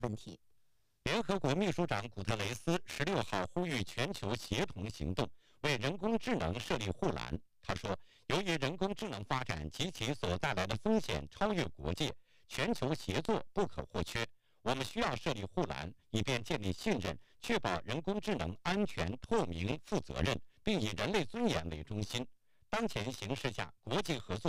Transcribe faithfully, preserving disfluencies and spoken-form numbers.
问题。 联合国秘书长古特雷斯十六号呼吁全球协同行动，为人工智能设立护栏。他说，由于人工智能发展及其所带来的风险超越国界，全球协作不可或缺。我们需要设立护栏，以便建立信任，确保人工智能安全、透明、负责任，并以人类尊严为中心。当前形势下，国际合作